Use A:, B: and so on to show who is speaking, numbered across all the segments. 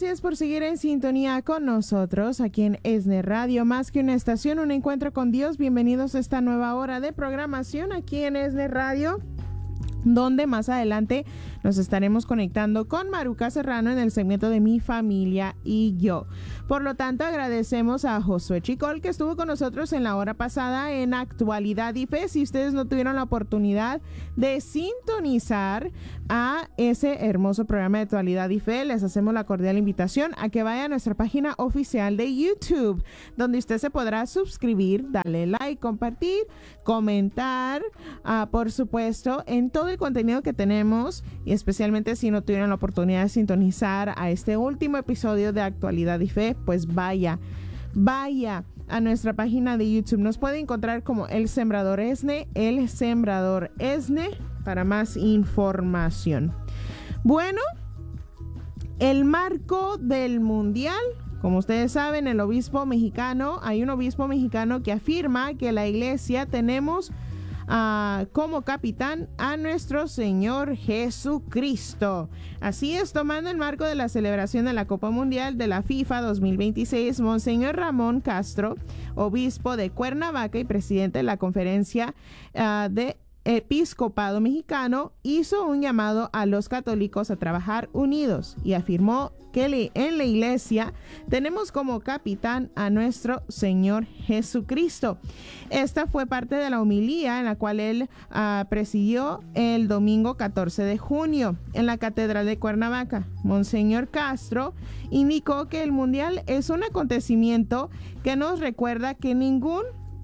A: gracias por seguir en sintonía con nosotros aquí en ESNE Radio, más que una estación, un encuentro con Dios. Bienvenidos a esta nueva hora de programación aquí en ESNE Radio, donde más adelante nos estaremos conectando con Maruca Serrano en el segmento de Mi Familia y Yo. Por lo tanto, agradecemos a Josué Chicol, que estuvo con nosotros en la hora pasada en Actualidad y Fe. Si ustedes no tuvieron la oportunidad de sintonizar a ese hermoso programa de Actualidad y Fe, les hacemos la cordial invitación a que vaya a nuestra página oficial de YouTube, donde usted se podrá suscribir, darle like, compartir, comentar, por supuesto, en todo el contenido que tenemos, y especialmente si no tuvieron la oportunidad de sintonizar a este último episodio de Actualidad y Fe, pues vaya a nuestra página de YouTube. Nos puede encontrar como El Sembrador ESNE, para más información. Bueno, el marco del mundial, como ustedes saben, hay un obispo mexicano que afirma que la iglesia tenemos como capitán a nuestro Señor Jesucristo. Así es, tomando el marco de la celebración de la Copa Mundial de la FIFA 2026, Monseñor Ramón Castro, obispo de Cuernavaca y presidente de la Conferencia de Episcopado Mexicano, hizo un llamado a los católicos a trabajar unidos y afirmó que en la iglesia tenemos como capitán a nuestro Señor Jesucristo. Esta fue parte de la homilía en la cual él presidió el domingo 14 de junio en la Catedral de Cuernavaca. Monseñor Castro indicó que el Mundial es un acontecimiento que nos recuerda que ningún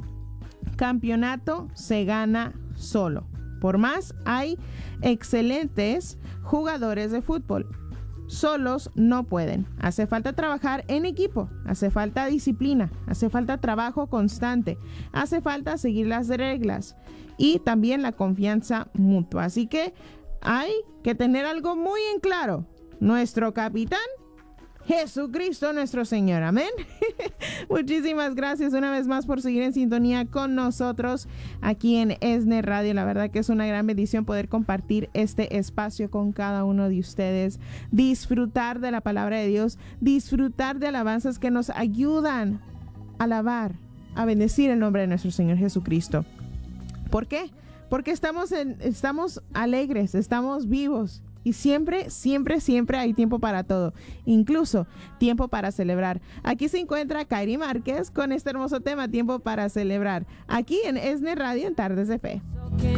A: campeonato se gana solo. Por más hay excelentes jugadores de fútbol, solos no pueden. Hace falta trabajar en equipo, hace falta disciplina, hace falta trabajo constante, hace falta seguir las reglas y también la confianza mutua. Así que hay que tener algo muy en claro: nuestro capitán, Jesucristo nuestro Señor. Amén. Muchísimas gracias una vez más por seguir en sintonía con nosotros aquí en ESNE Radio. La verdad que es una gran bendición poder compartir este espacio con cada uno de ustedes, disfrutar de la palabra de Dios, disfrutar de alabanzas que nos ayudan a alabar, a bendecir el nombre de nuestro Señor Jesucristo. ¿Por qué? Porque estamos alegres, estamos vivos. Y siempre hay tiempo para todo, incluso tiempo para celebrar. Aquí se encuentra Kairi Márquez con este hermoso tema, tiempo para celebrar, aquí en ESNE Radio en Tardes de Fe.